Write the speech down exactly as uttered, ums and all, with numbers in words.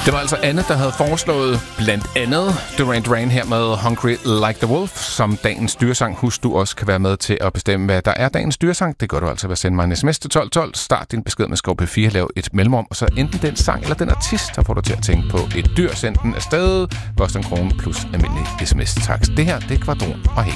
Det var altså Anne, der havde foreslået blandt andet Duran Duran her med Hungry Like the Wolf som dagens dyresang. Husk, du også kan være med til at bestemme, hvad der er dagens dyresang. Det gør du altså ved at sende mig en sms til tolv tolv. Start din besked med skov P fire, lav et mellemrum, og så enten den sang eller den artist, der får dig til at tænke på et dyr. Send den afsted. Koster en krone plus almindelig sms-takst. Det her, det er Kvadron og Hæ.